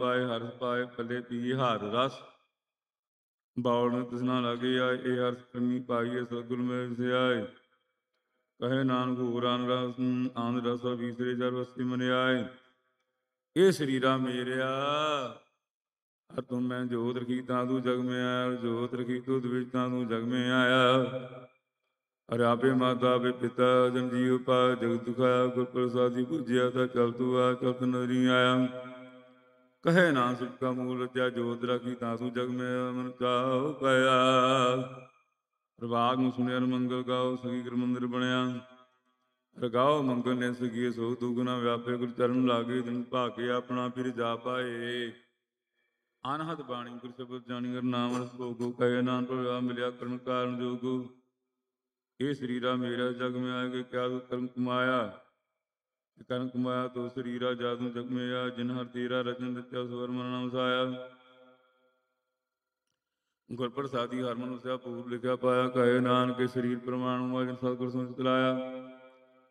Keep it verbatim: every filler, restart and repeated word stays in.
ਪਾਏ ਹਰਸ ਪਾਏ, ਪੱਲੇ ਪੀ ਹਰ ਰਸ। ਬਾਉਲ ਤ੍ਰਿਸ਼ਨਾ ਲਾਗੇ ਆਏ, ਇਹ ਹਰਸ ਕਰਮੀ ਪਾਈਏ, ਸਤਿਗੁਰ ਮੇਂ ਵਸਿਆਏ। ਕਹੇ ਨਾਨਕ ਘੂਰ ਆਨ ਰਸ ਆਨੰਦ ਰਸ ਵੀਸਰੇ ਜਰ ਵਸੀ ਮਨ ਆਏ। ਇਹ ਸਰੀਰਾ ਮੇਰਿਆ ਹਰ ਤੁਮ ਮੈਂ ਜੋਤ ਰਖੀ ਤਾਂ ਤੂੰ ਜਗ ਮੈਂ ਆਇਆ, ਜੋਤ ਰਖੀ ਤੁਧ ਵਿੱਚ ਤਾਂ ਤੂੰ ਜਗ ਮੈਂ ਆਇਆ। ਅਰੇ ਆਪੇ ਮਾਤਾ ਆਪੇ ਪਿਤਾ ਜਨ ਜੀਉ ਪਾ ਜਗਤ ਦੁਖਾਇਆ, ਗੁਰ ਪ੍ਰਸਾਦੀ ਪੂਜਿਆ ਤਾਂ ਚਲ ਤੂੰ ਆ ਚਲਤ ਨਦਰੀ ਆਇਆ। ਕਹੇ ਨਾ ਸੁਖ ਕਾ ਮੂਲ ਰਚਿਆ, ਜੋਤ ਰਖੀ ਤਾਂ ਤੂੰ ਜਗ ਮੈਂ ਮਨ ਚਾਉ ਪਾਇਆ। ਪ੍ਰਭਾਗ ਨੂੰ ਸੁਣਿਆ ਮੰਗਲ ਗਾਓ, ਸਗੀ ਕਰ ਮੰਦਰ ਬਣਿਆ। ਰਗਾਓ ਮੰਗਲ ਨੇ ਸਗੀਏ ਸੋ ਦੁਗਣਾ ਵਿਆਪੇ, ਗੁਰ ਚਰਨ ਲਾਗੇ ਦਿਨ ਭਾਗੇ ਆਪਣਾ ਫਿਰ ਜਾ ਪਾਏ। ਅਨਹਦ ਬਾਣੀ ਗੁਰ ਸ਼ਬਦ ਜਾਣੀ ਹਰ ਨਾਮ ਰਸ ਭੋਗੋ, ਕਹੇ ਨਾਨਕ ਪ੍ਰਭਾ ਮਿਲਿਆ ਕਰਨ ਕਾਰਨ ਜੋਗੋ। ਇਹ ਸਰੀਰਾ ਮੇਰਾ ਜਗ ਮੈਂ ਆਇਆ, ਕਿ ਕਿਆ ਤੂੰ ਕਰਮ ਕਮਾਇਆ। ਕਰਮ ਕਮਾਇਆ ਤੋ ਸਰੀਰਾ ਜਾਦੂ ਜਗ ਮੈਂ ਆਇਆ, ਜਿਨ ਹਰ ਤੇਰਾ ਰਚਨ ਰਚਿਆ ਸਵਰ ਮਨ ਨਾਮ ਵਸਾਇਆ। ਗੁਰ ਪ੍ਰਸਾਦੀ ਹਰਮਨ ਵਸਿਆ ਪੂਰ ਲਿਖਿਆ ਪਾਇਆ, ਕਹੇ ਨਾਨਕ ਸਰੀਰ ਪ੍ਰਮਾਣੂ ਆ ਜਿਨ ਸਤਿਗੁਰ ਸੰਤ ਚਲਾਇਆ।